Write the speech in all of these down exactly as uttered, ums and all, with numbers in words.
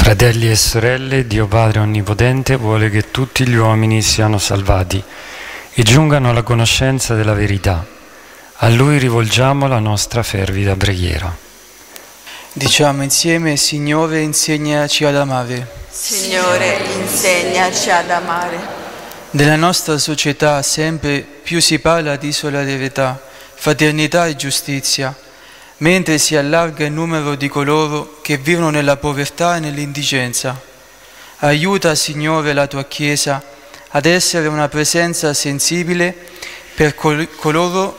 Fratelli e sorelle, Dio Padre Onnipotente vuole che tutti gli uomini siano salvati e giungano alla conoscenza della verità. A Lui rivolgiamo la nostra fervida preghiera. Diciamo insieme: Signore, insegnaci ad amare. Signore, insegnaci ad amare. Nella nostra società sempre più si parla di solidarietà, fraternità e giustizia, mentre si allarga il numero di coloro che vivono nella povertà e nell'indigenza. Aiuta, Signore, la Tua Chiesa ad essere una presenza sensibile per col- coloro,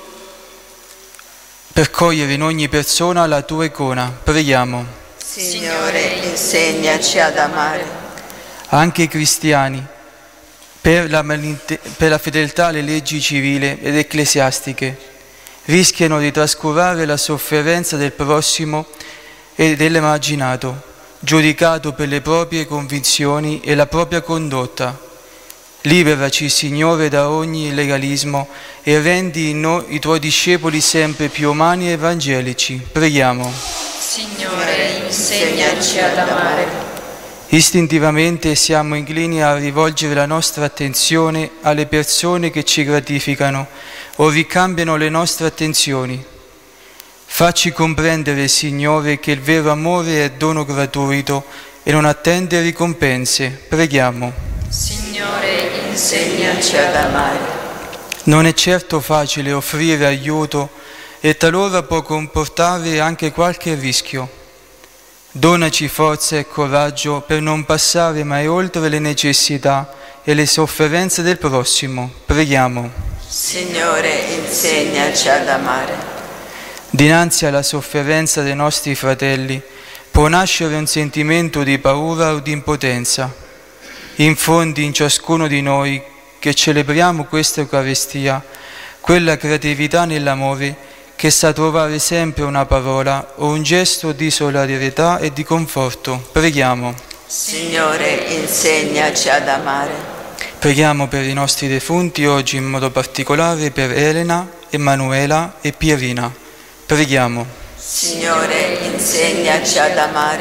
per cogliere in ogni persona la Tua icona. Preghiamo. Signore, insegnaci ad amare. Anche i cristiani, per la, per la fedeltà alle leggi civili ed ecclesiastiche, rischiano di trascurare la sofferenza del prossimo e dell'emarginato, giudicato per le proprie convinzioni e la propria condotta. Liberaci, Signore, da ogni legalismo e rendi in noi i Tuoi discepoli sempre più umani e evangelici. Preghiamo. Signore, insegnaci ad amare. Istintivamente siamo inclini a rivolgere la nostra attenzione alle persone che ci gratificano o ricambiano le nostre attenzioni. Facci comprendere, Signore, che il vero amore è dono gratuito e non attende ricompense. Preghiamo. Signore, insegnaci ad amare. Non è certo facile offrire aiuto e talora può comportare anche qualche rischio. Donaci forza e coraggio per non passare mai oltre le necessità e le sofferenze del prossimo. Preghiamo. Signore, insegnaci ad amare. Dinanzi alla sofferenza dei nostri fratelli può nascere un sentimento di paura o di impotenza. Infondi in ciascuno di noi che celebriamo questa Eucaristia quella creatività nell'amore che sa trovare sempre una parola o un gesto di solidarietà e di conforto. Preghiamo. Signore, insegnaci ad amare. Preghiamo per i nostri defunti, oggi in modo particolare per Elena, Emanuela e Pierina. Preghiamo. Signore, insegnaci ad amare.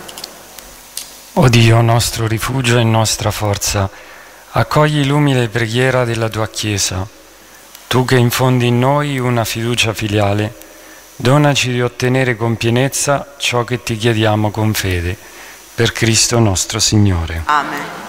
O Dio, nostro rifugio e nostra forza, accogli l'umile preghiera della Tua Chiesa. Tu che infondi in noi una fiducia filiale, donaci di ottenere con pienezza ciò che Ti chiediamo con fede. Per Cristo nostro Signore. Amen.